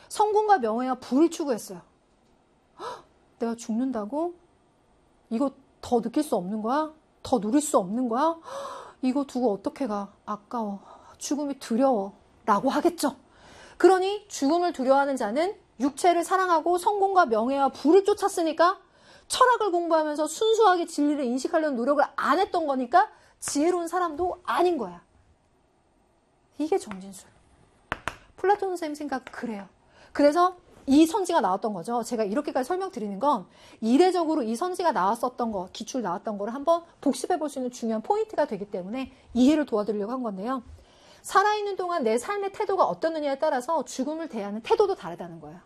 성공과 명예와 부를 추구했어요. 헉, 내가 죽는다고? 이거 더 느낄 수 없는 거야? 더 누릴 수 없는 거야? 헉, 이거 두고 어떻게 가? 아까워. 죽음이 두려워. 라고 하겠죠. 그러니 죽음을 두려워하는 자는 육체를 사랑하고 성공과 명예와 부를 쫓았으니까 철학을 공부하면서 순수하게 진리를 인식하려는 노력을 안 했던 거니까 지혜로운 사람도 아닌 거야. 이게 정진술. 플라톤 선생님 생각은 그래요. 그래서 이 선지가 나왔던 거죠. 제가 이렇게까지 설명드리는 건 이례적으로 이 선지가 나왔었던 거, 기출 나왔던 거를 한번 복습해 볼 수 있는 중요한 포인트가 되기 때문에 이해를 도와드리려고 한 건데요. 살아있는 동안 내 삶의 태도가 어떻느냐에 따라서 죽음을 대하는 태도도 다르다는 거예요.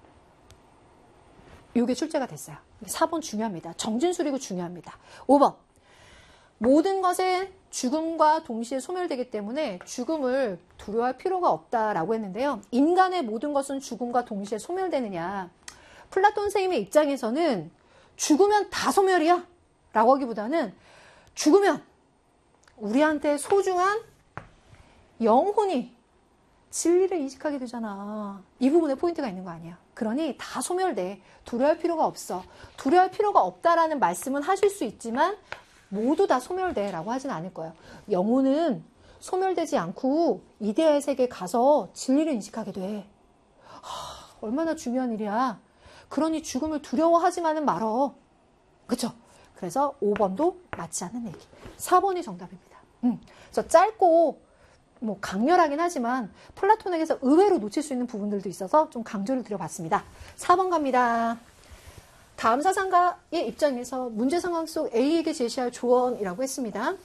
이게 출제가 됐어요. 4번 중요합니다. 정진술이고 중요합니다. 5번. 모든 것은 죽음과 동시에 소멸되기 때문에 죽음을 두려워할 필요가 없다라고 했는데요. 인간의 모든 것은 죽음과 동시에 소멸되느냐. 플라톤 선생님의 입장에서는 죽으면 다 소멸이야 라고 하기보다는 죽으면 우리한테 소중한 영혼이 진리를 인식하게 되잖아. 이 부분에 포인트가 있는 거 아니야. 그러니 다 소멸돼. 두려워할 필요가 없어. 두려워할 필요가 없다라는 말씀은 하실 수 있지만 모두 다 소멸돼 라고 하진 않을 거예요. 영혼은 소멸되지 않고 이데아의 세계에 가서 진리를 인식하게 돼. 얼마나 중요한 일이야. 그러니 죽음을 두려워하지만은 말어. 그쵸? 그래서 5번도 맞지 않는 얘기. 4번이 정답입니다. 그래서 짧고 뭐 강렬하긴 하지만 플라톤에게서 의외로 놓칠 수 있는 부분들도 있어서 좀 강조를 드려봤습니다. 4번 갑니다. 다음 사상가의 입장에서 문제 상황 속 A에게 제시할 조언이라고 했습니다.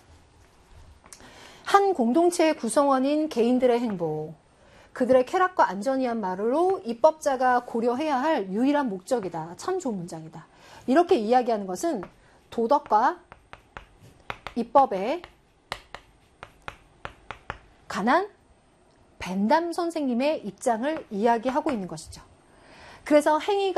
한 공동체의 구성원인 개인들의 행복, 그들의 쾌락과 안전이야말로 입법자가 고려해야 할 유일한 목적이다. 참 좋은 문장이다. 이렇게 이야기하는 것은 도덕과 입법에 관한 벤담 선생님의 입장을 이야기하고 있는 것이죠. 그래서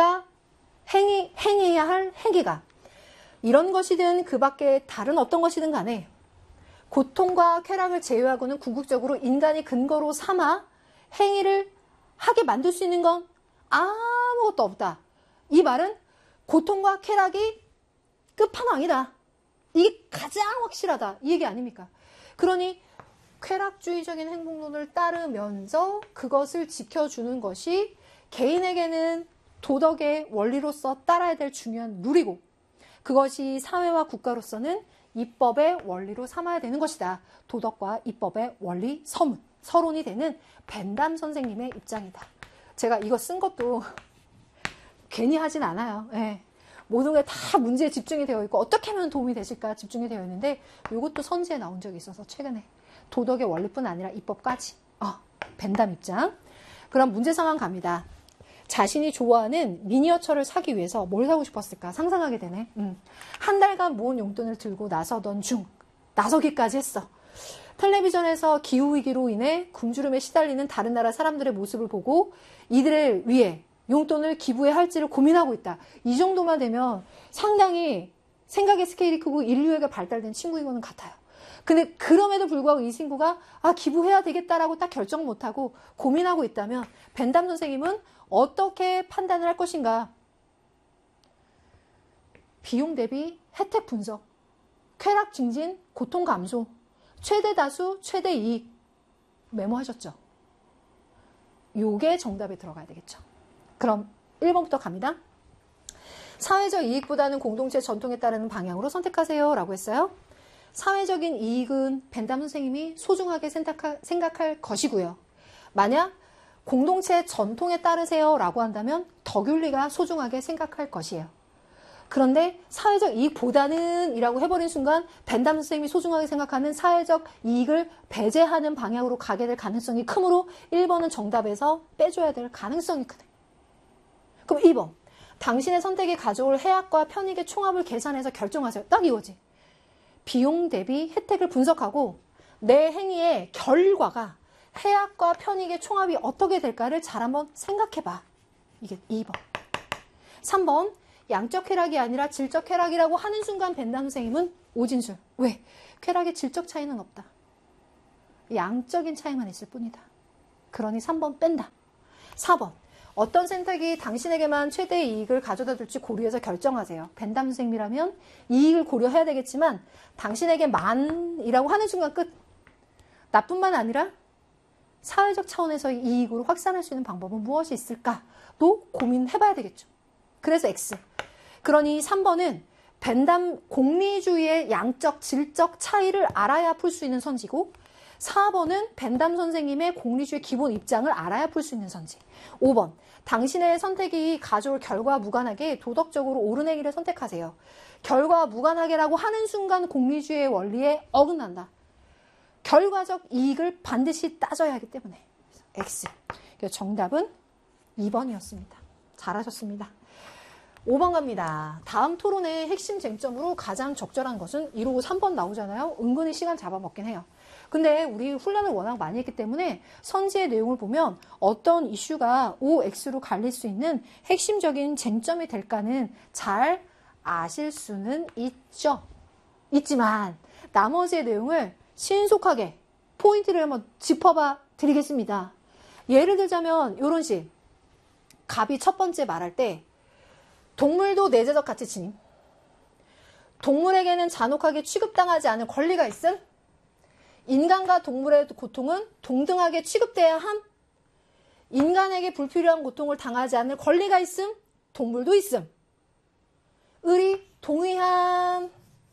행해야 할 행위가 이런 것이든 그 밖에 다른 어떤 것이든 간에 고통과 쾌락을 제외하고는 궁극적으로 인간이 근거로 삼아 행위를 하게 만들 수 있는 건 아무것도 없다. 이 말은 고통과 쾌락이 끝판왕이다. 이게 가장 확실하다. 이 얘기 아닙니까? 그러니 쾌락주의적인 행복론을 따르면서 그것을 지켜주는 것이 개인에게는 도덕의 원리로서 따라야 될 중요한 룰이고 그것이 사회와 국가로서는 입법의 원리로 삼아야 되는 것이다. 도덕과 입법의 원리 서론이 되는 벤담 선생님의 입장이다. 제가 이거 쓴 것도 괜히 하진 않아요. 네. 모든 게 다 문제에 집중이 되어 있고 어떻게 하면 도움이 되실까 집중이 되어 있는데 이것도 선지에 나온 적이 있어서 최근에 도덕의 원리뿐 아니라 입법까지. 벤담 입장. 그럼 문제 상황 갑니다. 자신이 좋아하는 미니어처를 사기 위해서 뭘 사고 싶었을까 상상하게 되네. 한 달간 모은 용돈을 들고 나서던 중 나서기까지 했어. 텔레비전에서 기후위기로 인해 굶주림에 시달리는 다른 나라 사람들의 모습을 보고 이들을 위해 용돈을 기부해야 할지를 고민하고 있다. 이 정도만 되면 상당히 생각의 스케일이 크고 인류애가 발달된 친구인 거는 같아요. 근데 그럼에도 불구하고 이 친구가 기부해야 되겠다라고 딱 결정 못하고 고민하고 있다면 벤담 선생님은 어떻게 판단을 할 것인가? 비용 대비 혜택 분석, 쾌락 증진, 고통 감소, 최대 다수, 최대 이익 메모하셨죠? 요게 정답에 들어가야 되겠죠. 그럼 1번부터 갑니다. 사회적 이익보다는 공동체 전통에 따르는 방향으로 선택하세요 라고 했어요. 사회적인 이익은 벤담 선생님이 소중하게 생각할 것이고요. 만약 공동체 전통에 따르세요 라고 한다면 덕윤리가 소중하게 생각할 것이에요. 그런데 사회적 이익보다는 이라고 해버린 순간 벤담 선생님이 소중하게 생각하는 사회적 이익을 배제하는 방향으로 가게 될 가능성이 크므로 1번은 정답에서 빼줘야 될 가능성이 크네. 그럼 2번. 당신의 선택이 가져올 해악과 편익의 총합을 계산해서 결정하세요. 딱 이거지. 비용 대비 혜택을 분석하고 내 행위의 결과가 해악과 편익의 총합이 어떻게 될까를 잘 한번 생각해봐. 이게 2번. 3번. 양적 쾌락이 아니라 질적 쾌락이라고 하는 순간 벤담 선생님은 오진술. 왜? 쾌락의 질적 차이는 없다. 양적인 차이만 있을 뿐이다. 그러니 3번 뺀다. 4번. 어떤 선택이 당신에게만 최대의 이익을 가져다 줄지 고려해서 결정하세요. 벤담 선생님이라면 이익을 고려해야 되겠지만 당신에게만이라고 하는 순간 끝. 나뿐만 아니라 사회적 차원에서의 이익으로 확산할 수 있는 방법은 무엇이 있을까도 고민해봐야 되겠죠. 그래서 X. 그러니 3번은 벤담 공리주의의 양적, 질적 차이를 알아야 풀 수 있는 선지고 4번은 벤담 선생님의 공리주의 기본 입장을 알아야 풀 수 있는 선지. 5번. 당신의 선택이 가져올 결과와 무관하게 도덕적으로 옳은 행위를 선택하세요. 결과와 무관하게라고 하는 순간 공리주의의 원리에 어긋난다. 결과적 이익을 반드시 따져야 하기 때문에. X. 정답은 2번이었습니다. 잘하셨습니다. 5번 갑니다. 다음 토론의 핵심 쟁점으로 가장 적절한 것은 이러고 3번 나오잖아요. 은근히 시간 잡아먹긴 해요. 근데 우리 훈련을 워낙 많이 했기 때문에 선지의 내용을 보면 어떤 이슈가 OX로 갈릴 수 있는 핵심적인 쟁점이 될까는 잘 아실 수는 있죠. 있지만 나머지의 내용을 신속하게 포인트를 한번 짚어봐 드리겠습니다. 예를 들자면 이런 식. 갑이 첫 번째 말할 때 동물도 내재적 가치 침입. 동물에게는 잔혹하게 취급당하지 않을 권리가 있음. 인간과 동물의 고통은 동등하게 취급돼야 함. 인간에게 불필요한 고통을 당하지 않을 권리가 있음. 동물도 있음. 을이 동의함.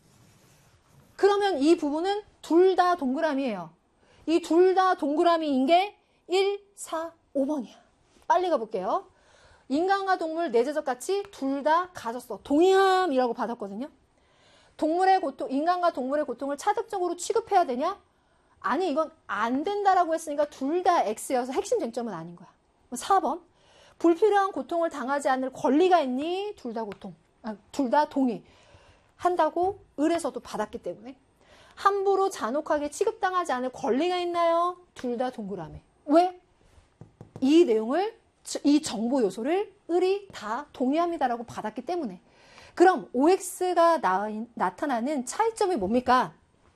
그러면 이 부분은 둘 다 동그라미예요. 이 둘 다 동그라미인 게 1, 4, 5번이야. 빨리 가볼게요. 인간과 동물 내재적 가치 둘 다 가졌어. 동의함이라고 받았거든요. 동물의 고통, 인간과 동물의 고통을 차득적으로 취급해야 되냐? 아니, 이건 안 된다라고 했으니까 둘 다 X여서 핵심 쟁점은 아닌 거야. 4번. 불필요한 고통을 당하지 않을 권리가 있니? 둘 다 둘 다 동의. 한다고 을에서도 받았기 때문에. 함부로 잔혹하게 취급당하지 않을 권리가 있나요? 둘 다 동그라미. 왜? 이 내용을, 이 정보 요소를 을이 다 동의합니다라고 받았기 때문에. 그럼 OX가 나타나는 차이점이 뭡니까?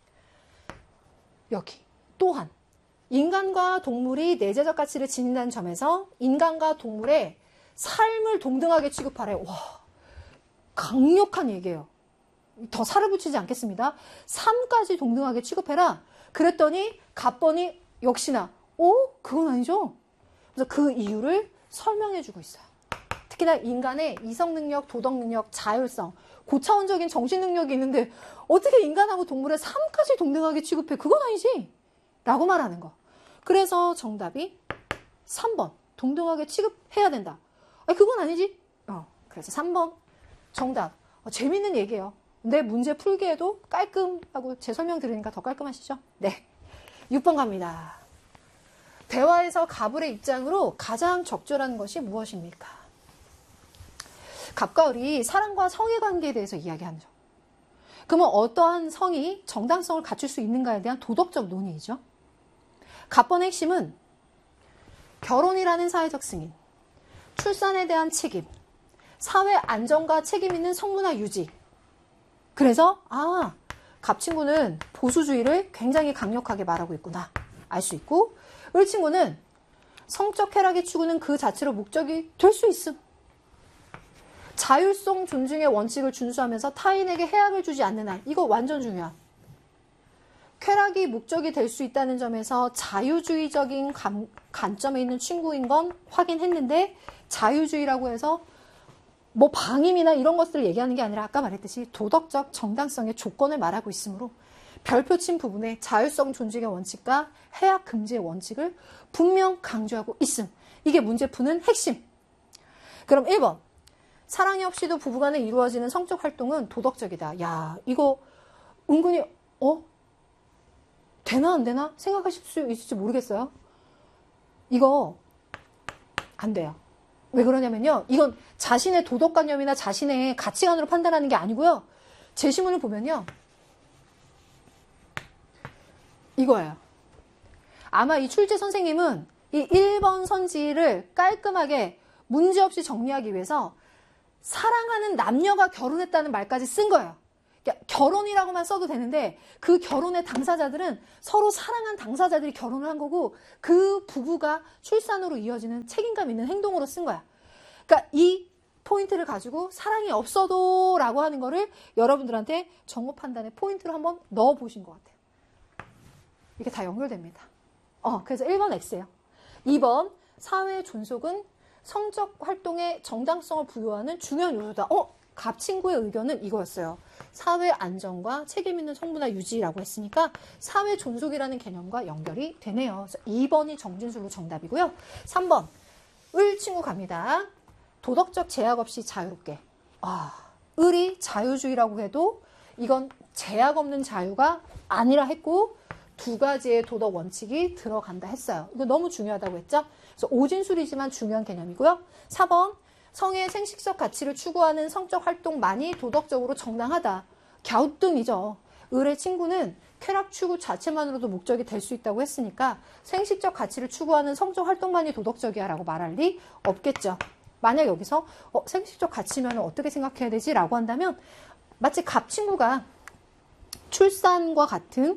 여기 또한 인간과 동물이 내재적 가치를 지닌다는 점에서 인간과 동물의 삶을 동등하게 취급하래. 와, 강력한 얘기예요. 더 살을 붙이지 않겠습니다. 삶까지 동등하게 취급해라. 그랬더니 갑번이 역시나 그건 아니죠. 그래서 그 이유를 설명해주고 있어요. 특히나 인간의 이성 능력, 도덕 능력, 자율성, 고차원적인 정신 능력이 있는데 어떻게 인간하고 동물의 삶까지 동등하게 취급해? 그건 아니지. 라고 말하는 거. 그래서 정답이 3번. 동등하게 취급해야 된다. 아니, 그건 아니지. 그래서 3번. 정답. 재밌는 얘기예요. 내 문제 풀기에도 깔끔하고 제 설명 들으니까 더 깔끔하시죠? 네. 6번 갑니다. 대화에서 가불의 입장으로 가장 적절한 것이 무엇입니까? 갑과 을이 사랑과 성의 관계에 대해서 이야기하죠. 그러면 어떠한 성이 정당성을 갖출 수 있는가에 대한 도덕적 논의이죠. 갑번의 핵심은 결혼이라는 사회적 승인, 출산에 대한 책임, 사회 안정과 책임 있는 성문화 유지. 그래서 갑 친구는 보수주의를 굉장히 강력하게 말하고 있구나 알 수 있고, 을 친구는 성적 쾌락의 추구는 그 자체로 목적이 될 수 있음. 자율성 존중의 원칙을 준수하면서 타인에게 해악을 주지 않는 한, 이거 완전 중요한. 쾌락이 목적이 될 수 있다는 점에서 자유주의적인 관점에 있는 친구인 건 확인했는데, 자유주의라고 해서 뭐 방임이나 이런 것들을 얘기하는 게 아니라 아까 말했듯이 도덕적 정당성의 조건을 말하고 있으므로 별표 친 부분에 자율성 존중의 원칙과 해악 금지의 원칙을 분명 강조하고 있음. 이게 문제 푸는 핵심. 그럼 1번. 사랑이 없이도 부부간에 이루어지는 성적 활동은 도덕적이다. 야, 이거 은근히 되나 안 되나 생각하실 수 있을지 모르겠어요. 이거 안 돼요. 왜 그러냐면요. 이건 자신의 도덕관념이나 자신의 가치관으로 판단하는 게 아니고요. 제시문을 보면요. 이거예요. 아마 이 출제 선생님은 이 1번 선지를 깔끔하게 문제없이 정리하기 위해서 사랑하는 남녀가 결혼했다는 말까지 쓴 거예요. 그러니까 결혼이라고만 써도 되는데 그 결혼의 당사자들은 서로 사랑한 당사자들이 결혼을 한 거고 그 부부가 출산으로 이어지는 책임감 있는 행동으로 쓴 거야. 그러니까 이 포인트를 가지고 사랑이 없어도 라고 하는 거를 여러분들한테 정오 판단의 포인트로 한번 넣어보신 것 같아요. 이게 다 연결됩니다. 그래서 1번 X예요. 2번 사회 존속은 성적 활동의 정당성을 부여하는 중요한 요소다. 갑친구의 의견은 이거였어요. 사회 안정과 책임 있는 성문화 유지라고 했으니까 사회 존속이라는 개념과 연결이 되네요. 그래서 2번이 정진술로 정답이고요. 3번 을 친구 갑니다. 도덕적 제약 없이 자유롭게. 을이 자유주의라고 해도 이건 제약 없는 자유가 아니라 했고 두 가지의 도덕 원칙이 들어간다 했어요. 이거 너무 중요하다고 했죠? 그래서 오진술이지만 중요한 개념이고요. 4번 성의 생식적 가치를 추구하는 성적 활동만이 도덕적으로 정당하다. 갸우뚱이죠. 을의 친구는 쾌락 추구 자체만으로도 목적이 될 수 있다고 했으니까 생식적 가치를 추구하는 성적 활동만이 도덕적이야 라고 말할 리 없겠죠. 만약 여기서 생식적 가치면 어떻게 생각해야 되지? 라고 한다면 마치 갑친구가 출산과 같은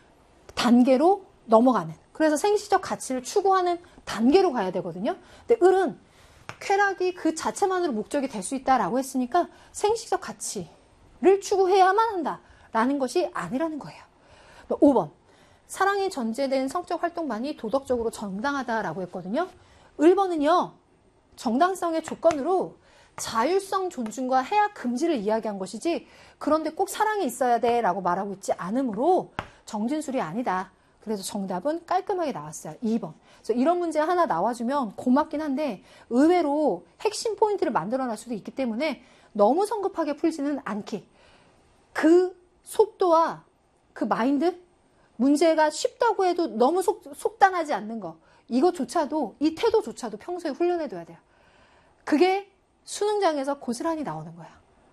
단계로 넘어가는, 그래서 생식적 가치를 추구하는 단계로 가야 되거든요. 근데 을은 쾌락이 그 자체만으로 목적이 될 수 있다라고 했으니까 생식적 가치를 추구해야만 한다라는 것이 아니라는 거예요. 5번 사랑이 전제된 성적 활동만이 도덕적으로 정당하다라고 했거든요. 1번은요. 정당성의 조건으로 자율성 존중과 해악 금지를 이야기한 것이지 그런데 꼭 사랑이 있어야 돼 라고 말하고 있지 않으므로 정진술이 아니다. 그래서 정답은 깔끔하게 나왔어요. 2번. 그래서 이런 문제 하나 나와주면 고맙긴 한데 의외로 핵심 포인트를 만들어낼 수도 있기 때문에 너무 성급하게 풀지는 않기. 그 속도와 그 마인드, 문제가 쉽다고 해도 너무 속단하지 않는 거, 이것조차도, 이 태도조차도 평소에 훈련해둬야 돼요. 그게 수능장에서 고스란히 나오는 거야.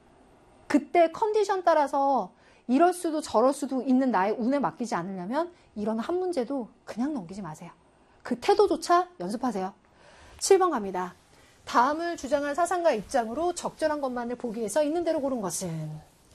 그때 컨디션 따라서 이럴 수도 저럴 수도 있는 나의 운에 맡기지 않으려면 이런 한 문제도 그냥 넘기지 마세요. 그 태도조차 연습하세요. 7번 갑니다. 다음을 주장할 사상가 입장으로 적절한 것만을 보기 위해서 있는 대로 고른 것은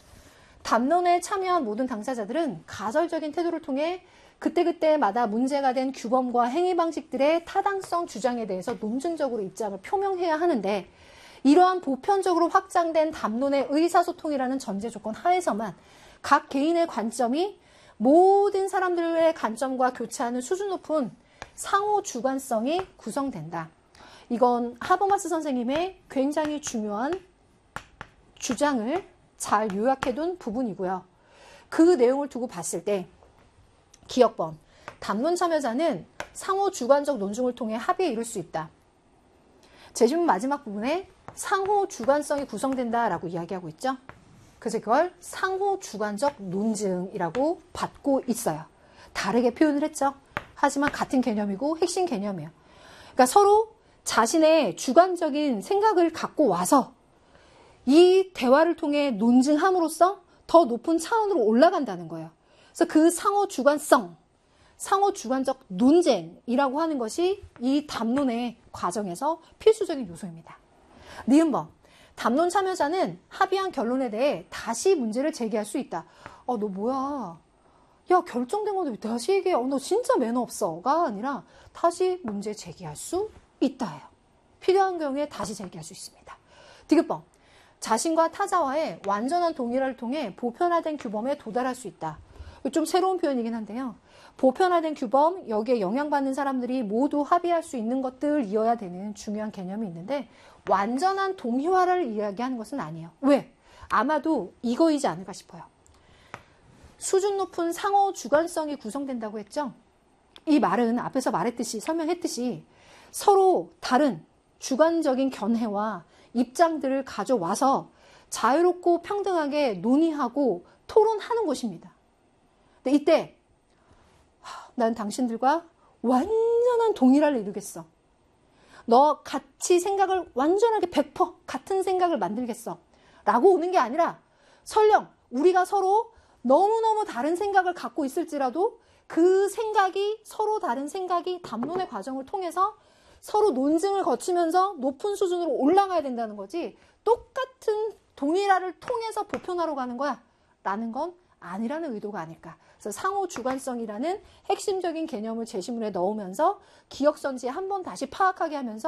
담론에 참여한 모든 당사자들은 가설적인 태도를 통해 그때그때마다 문제가 된 규범과 행위 방식들의 타당성 주장에 대해서 논증적으로 입장을 표명해야 하는데 이러한 보편적으로 확장된 담론의 의사소통이라는 전제 조건 하에서만 각 개인의 관점이 모든 사람들의 관점과 교차하는 수준 높은 상호 주관성이 구성된다. 이건 하버마스 선생님의 굉장히 중요한 주장을 잘 요약해둔 부분이고요. 그 내용을 두고 봤을 때 기억번, 담론 참여자는 상호 주관적 논증을 통해 합의에 이룰 수 있다. 제 질문 마지막 부분에 상호 주관성이 구성된다라고 이야기하고 있죠. 그래서 그걸 상호 주관적 논증이라고 받고 있어요. 다르게 표현을 했죠. 하지만 같은 개념이고 핵심 개념이에요. 그러니까 서로 자신의 주관적인 생각을 갖고 와서 이 대화를 통해 논증함으로써 더 높은 차원으로 올라간다는 거예요. 그래서 그 상호 주관성, 상호 주관적 논쟁이라고 하는 것이 이 담론의 과정에서 필수적인 요소입니다. 니은번, 담론 참여자는 합의한 결론에 대해 다시 문제를 제기할 수 있다. 너 뭐야? 야, 결정된 건데 왜 다시 얘기해? 너 진짜 매너 없어가 아니라 다시 문제 제기할 수 있다예요. 필요한 경우에 다시 제기할 수 있습니다. 디귿번, 자신과 타자와의 완전한 동일화를 통해 보편화된 규범에 도달할 수 있다. 좀 새로운 표현이긴 한데요. 보편화된 규범, 여기에 영향받는 사람들이 모두 합의할 수 있는 것들이어야 되는 중요한 개념이 있는데 완전한 동의화를 이야기하는 것은 아니에요. 왜? 아마도 이거이지 않을까 싶어요. 수준 높은 상호 주관성이 구성된다고 했죠. 이 말은 앞에서 말했듯이, 설명했듯이 서로 다른 주관적인 견해와 입장들을 가져와서 자유롭고 평등하게 논의하고 토론하는 곳입니다. 근데 이때 난 당신들과 완전한 동일화를 이루겠어. 너 같이 생각을 완전하게 100% 같은 생각을 만들겠어. 라고 오는 게 아니라 설령 우리가 서로 너무너무 다른 생각을 갖고 있을지라도 그 생각이, 서로 다른 생각이 담론의 과정을 통해서 서로 논증을 거치면서 높은 수준으로 올라가야 된다는 거지, 똑같은 동일화를 통해서 보편화로 가는 거야 라는 건 아니라는 의도가 아닐까. 그래서 상호 주관성이라는 핵심적인 개념을 제시문에 넣으면서 기억선지에 한번 다시 파악하게 하면서